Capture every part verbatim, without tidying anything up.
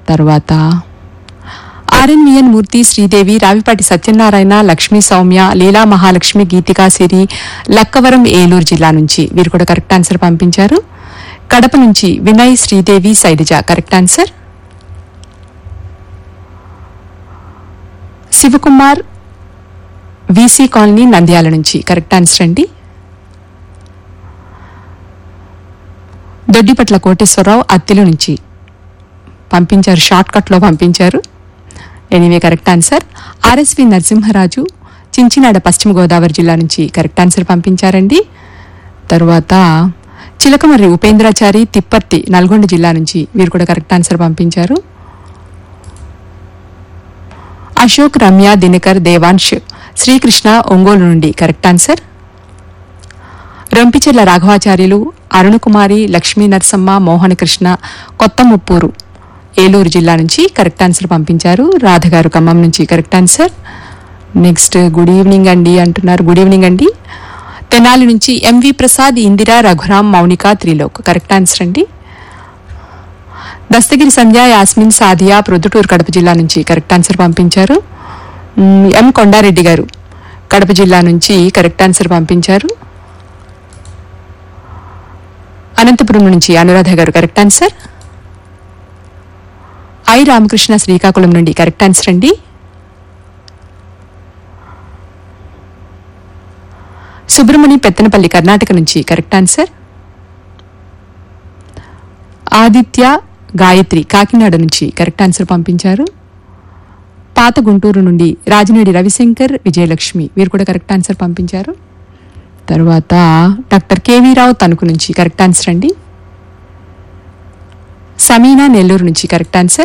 తర్వాత ఆర్ఎన్విఎన్ మూర్తి, శ్రీదేవి, రావిపాటి సత్యనారాయణ, లక్ష్మీ సౌమ్య, లీలా మహాలక్ష్మి, గీతికా సిరి, లక్కవరం, ఏలూరు జిల్లా నుంచి వీరు కూడా కరెక్ట్ ఆన్సర్ పంపించారు. కడప నుంచి Vinay, Sridevi, Shailaja correct answer. Shivakumar, VC colony, Nandyal నుంచి కరెక్ట్ ఆన్సర్ అండి. దొడ్డిపట్ల కోటేశ్వరరావు, అత్తిలి నుంచి పంపించారు, షార్ట్ కట్లో పంపించారు. Anyway correct answer. RSV Narasimharaju, Chinchinada, పశ్చిమ గోదావరి జిల్లా నుంచి కరెక్ట్ ఆన్సర్ పంపించారండి. తరువాత చిలకమర్రి ఉపేంద్రాచారి, తిప్పర్తి, నల్గొండ జిల్లా నుంచి వీరు కూడా కరెక్ట్ ఆన్సర్ పంపించారు. అశోక్, రమ్య, దినకర్, దేవాంశ్, శ్రీకృష్ణ, ఒంగోలు నుండి కరెక్ట్ ఆన్సర్. రంపిచెర్ల రాఘవాచార్యులు, అరుణకుమారి, లక్ష్మీ నరసమ్మ, మోహనకృష్ణ, కొత్త ముప్పూరు, ఏలూరు జిల్లా నుంచి కరెక్ట్ ఆన్సర్ పంపించారు. రాధగారు ఖమ్మం నుంచి correct answer. Next good evening అండి అంటున్నారు. గుడ్ ఈవినింగ్ అండి. తెనాలి నుంచి MV Prasad, Indira, Raghuram, Mounika, Trilok correct answer అండి. దస్తగిరి సంధ్య, యాస్మిన్, సాదియా, ప్రొద్దుటూరు, కడప జిల్లా నుంచి కరెక్ట్ ఆన్సర్ పంపించారు. ఎం కొండారెడ్డి గారు కడప జిల్లా నుంచి కరెక్ట్ ఆన్సర్ పంపించారు. అనంతపురం నుంచి అనురాధ గారు correct answer. I Ramakrishna, Srikakulam నుండి కరెక్ట్ ఆన్సర్ అండి. సుబ్రమణి, పెత్తనపల్లి, కర్ణాటక నుంచి కరెక్ట్ ఆన్సర్. ఆదిత్య, గాయత్రి, కాకినాడ నుంచి కరెక్ట్ ఆన్సర్ పంపించారు. పాత గుంటూరు నుండి రాజనేడి రవిశంకర్, విజయలక్ష్మి వీరు కూడా కరెక్ట్ ఆన్సర్ పంపించారు. తర్వాత డాక్టర్ కేవీరావు, తణుకు నుంచి కరెక్ట్ ఆన్సర్ అండి. సమీనా, నెల్లూరు నుంచి కరెక్ట్ ఆన్సర్.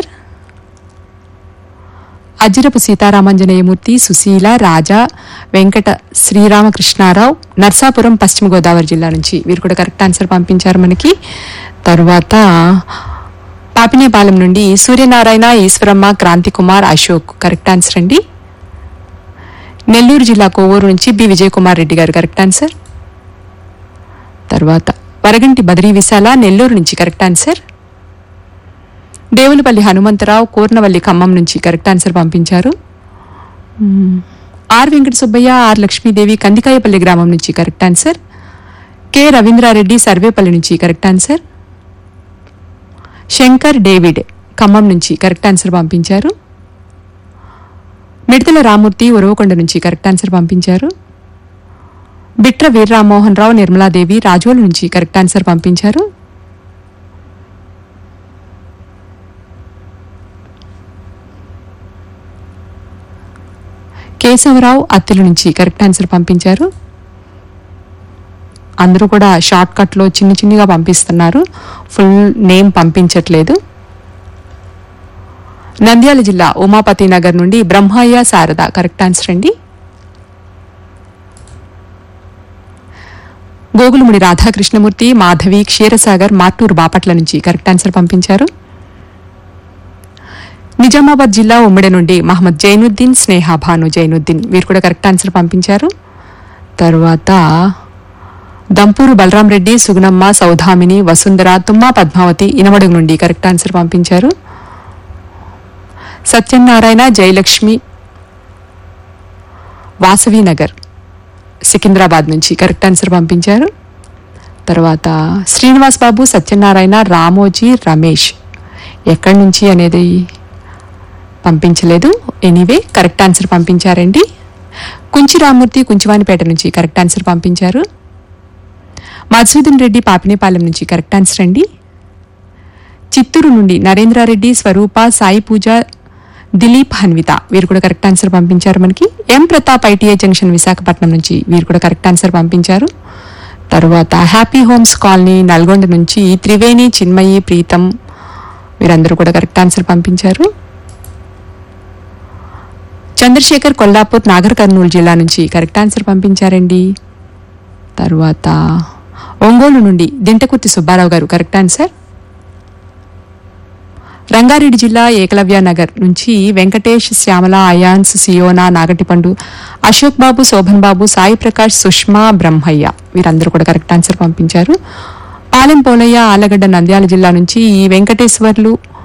అజ్జిరపు సీతారామాంజనేయమూర్తి, సుశీల, రాజా, వెంకట శ్రీరామకృష్ణారావు, నర్సాపురం, పశ్చిమ గోదావరి జిల్లా నుంచి వీరు కూడా కరెక్ట్ ఆన్సర్ పంపించారు మనకి. తర్వాత పాపినేపాలెం నుండి సూర్యనారాయణ, ఈశ్వరమ్మ, క్రాంతికుమార్, అశోక్ కరెక్ట్ ఆన్సర్ అండి. నెల్లూరు జిల్లా కోవూరు నుంచి బి విజయ్ కుమార్ రెడ్డి గారు కరెక్ట్ ఆన్సర్. తర్వాత వరగంటి బద్రీ విశాల, నెల్లూరు నుంచి కరెక్ట్ ఆన్సర్. దేవులపల్లి హనుమంతరావు, కోర్నవల్లి, ఖమ్మం నుంచి కరెక్ట్ ఆన్సర్ పంపించారు. ఆర్ వెంకట సుబ్బయ్య, ఆర్ లక్ష్మీదేవి, కందికాయపల్లి గ్రామం నుంచి correct answer. K Ravindra Reddy, Sarvepalli నుంచి correct answer. Shankar David, Khammam నుంచి కరెక్ట్ ఆన్సర్ పంపించారు. మిడతల రామూర్తి, ఉరవకొండ నుంచి కరెక్ట్ ఆన్సర్ పంపించారు. బిట్ర వీర్రామ్మోహన్ రావు, నిర్మలాదేవి, రాజోలు నుంచి కరెక్ట్ ఆన్సర్ పంపించారు. కేశవరావు, అత్తిలి నుంచి కరెక్ట్ ఆన్సర్ పంపించారు. అందరూ కూడా షార్ట్ కట్లో చిన్న చిన్నగా పంపిస్తున్నారు, ఫుల్ నేమ్ పంపించట్లేదు. నంద్యాల జిల్లా ఉమాపతి నగర్ నుండి బ్రహ్మయ్య, శారద కరెక్ట్ ఆన్సర్ అండి. గోగులముడి రాధాకృష్ణమూర్తి, మాధవి, క్షీరసాగర్, మార్టూరు, బాపట్ల నుంచి కరెక్ట్ ఆన్సర్ పంపించారు. నిజామాబాద్ జిల్లా ఉమ్మడి నుండి మహమ్మద్ జైనుద్దీన్, స్నేహ భాను జైనుద్దీన్ వీరు కూడా కరెక్ట్ ఆన్సర్ పంపించారు. తర్వాత దంపూరు బలరాం రెడ్డి, సుగుణమ్మ, సౌధామిని, వసుంధర, తుమ్మా పద్మావతి, ఇనమడుగు నుండి కరెక్ట్ ఆన్సర్ పంపించారు. సత్యనారాయణ, జయలక్ష్మి, వాసవి నగర్, సికింద్రాబాద్ నుంచి కరెక్ట్ ఆన్సర్ పంపించారు. తర్వాత శ్రీనివాస్ బాబు, సత్యనారాయణ, రామోజీ, రమేష్ ఎక్కడి నుంచి అనేది పంపించలేదు. ఎనీవే కరెక్ట్ ఆన్సర్ పంపించారండి. కుంచి రామూర్తి, కుంచివానిపేట నుంచి కరెక్ట్ ఆన్సర్ పంపించారు. మధుసూదన్ రెడ్డి, పాపినేపాలెం నుంచి కరెక్ట్ ఆన్సర్ అండి. చిత్తూరు నుండి నరేంద్రారెడ్డి, స్వరూప, సాయి పూజ, దిలీప్, హన్విత వీరు కూడా కరెక్ట్ ఆన్సర్ పంపించారు మనకి. ఎం ప్రతాప్, ఐటీఐ జంక్షన్, విశాఖపట్నం నుంచి వీరు కూడా కరెక్ట్ ఆన్సర్ పంపించారు. తర్వాత హ్యాపీ హోమ్స్ కాలనీ, నల్గొండ నుంచి త్రివేణి, చిన్మయి, ప్రీతం వీరందరూ కూడా కరెక్ట్ ఆన్సర్ పంపించారు. చంద్రశేఖర్, కొల్లాపూర్, నాగర్ కర్నూలు జిల్లా నుంచి కరెక్ట్ ఆన్సర్ పంపించారండి. తర్వాత ఒంగోలు నుండి దింటకుర్తి సుబ్బారావు గారు కరెక్ట్ ఆన్సర్. రంగారెడ్డి జిల్లా ఏకలవ్య నగర్ నుంచి వెంకటేష్, శ్యామల, అయాన్స్, సియోనా, నాగటిపండు, అశోక్ బాబు, శోభన్ బాబు, సాయి ప్రకాష్, సుష్మా, బ్రహ్మయ్య వీరందరూ కూడా కరెక్ట్ ఆన్సర్ పంపించారు. పాలెం పోలయ్య, ఆలగడ్డ, నంద్యాల జిల్లా నుంచి వెంకటేశ్వర్లు,